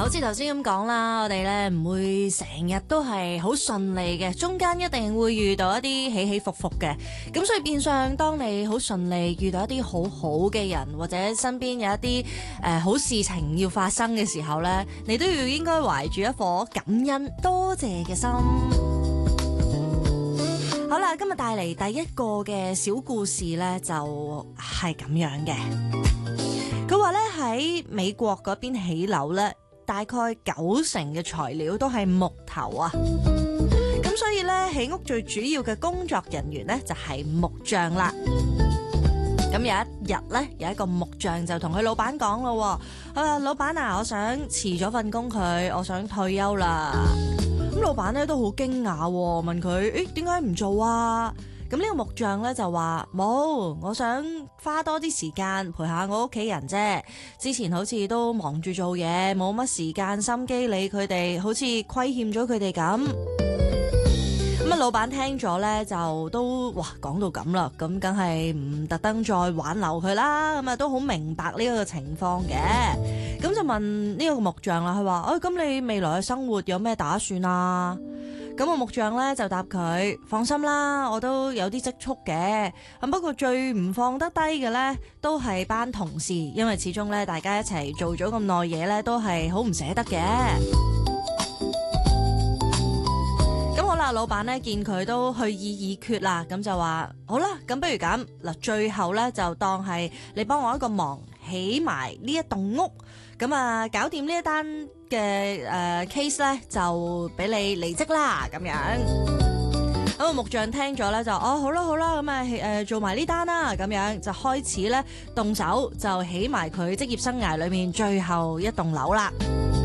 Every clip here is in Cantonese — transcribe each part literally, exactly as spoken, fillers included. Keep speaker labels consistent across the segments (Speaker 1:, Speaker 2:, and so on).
Speaker 1: 好似頭先咁講啦，我哋咧唔會成日都係好順利嘅，中間一定會遇到一啲起起伏伏嘅。咁所以變相，當你好順利遇到一啲好好嘅人，或者身邊有一啲誒、呃、好事情要發生嘅時候咧，你都要應該懷住一顆感恩多謝嘅心。好啦，今日帶嚟第一個嘅小故事咧，就係咁樣嘅。佢話咧喺美國嗰邊起樓咧，大概九成嘅材料都係木頭啊。咁所以咧，起屋最主要嘅工作人員咧就係木匠啦。咁有一日咧，有一個木匠就同佢老闆講咯，佢話老闆啊，我想辭咗份工佢，我想退休啦。咁老闆咧都好驚訝，問佢：誒，點解唔做啊？咁呢個木匠咧就話冇，我想花多啲時間陪下我屋企人啫。之前好似都忙住做嘢，冇乜時間心機理佢哋，好似虧欠咗佢哋咁。咁啊，老闆聽咗咧就都哇講到咁啦，咁梗係唔特登再挽留佢啦。咁啊都好明白呢一個情況嘅。咁就問呢個木匠啦，佢話：誒，咁你未來嘅生活有咩打算啊？咁個木匠咧就答佢：放心啦，我都有啲積蓄嘅。咁不過最唔放得低嘅咧，都係班同事，因為始終咧大家一齊做咗咁耐嘢咧，都係好唔捨得嘅。咁好啦，老闆咧見佢都去意已決啦，咁就話：好啦，咁不如咁嗱，最後咧就當係你幫我一個忙，起埋呢一棟屋。咁啊，搞掂呢一單嘅誒 case 咧，就俾你離職啦，咁樣。咁個木匠聽咗咧就哦，好啦好啦，咁啊誒做埋呢單啦，咁樣就開始咧動手就起埋佢職業生涯裏面最後一棟樓啦。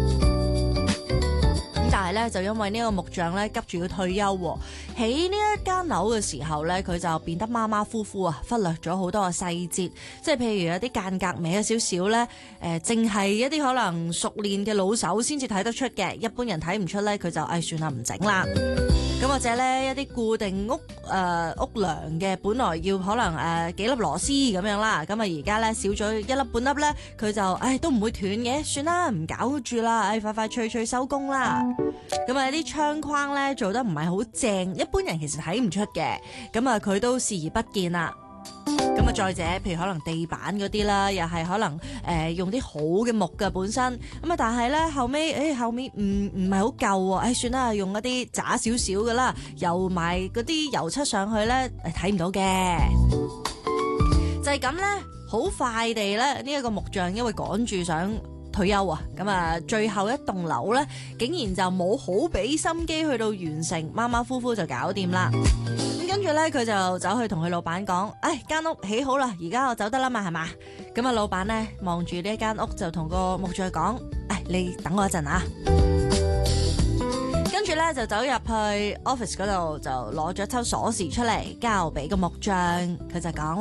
Speaker 1: 但係咧，就因為呢個木匠咧急住要退休，起呢一間樓嘅時候咧，佢就變得馬馬虎虎啊，忽略咗好多嘅細節，即係譬如有啲間隔歪咗少少咧，誒，淨係一啲可能熟練嘅老手先至睇得出嘅，一般人睇唔出咧，佢就誒、哎、算啦，唔整啦。咁或者咧一啲固定屋誒、呃、屋梁嘅，本來要可能誒、呃、幾粒螺絲咁樣啦，咁啊而家咧少咗一粒半粒咧，佢就誒、哎、都唔會斷嘅，算啦，唔搞住啦，誒、哎、快快脆脆收工啦。咁啊啲窗框咧做得唔係好正，一般人其實睇唔出嘅，咁啊佢都視而不見啦。咁啊再者，譬如可能地板嗰啲啦，又係可能誒、呃、用啲好嘅木嘅本身，咁啊但係咧後尾誒、哎、後面唔唔係好夠喎，誒、哎、算啦，用一啲渣少少嘅啦，油埋嗰啲油漆上去咧，誒睇唔到嘅。就係咁咧，好快地咧呢一個木匠因為趕住想退休啊，咁啊最後一棟樓咧竟然就冇好俾心機去到完成，馬馬虎虎就搞掂啦。跟住咧，佢就走去同佢老闆講：唉，間屋起好啦，而家我走得啦嘛，係嘛？咁啊，老闆咧望住呢一間屋就同個木匠講：唉，你等我一陣啊！跟住咧就走入去 office 嗰度，就攞咗抽鎖匙出嚟交俾個木匠，佢就講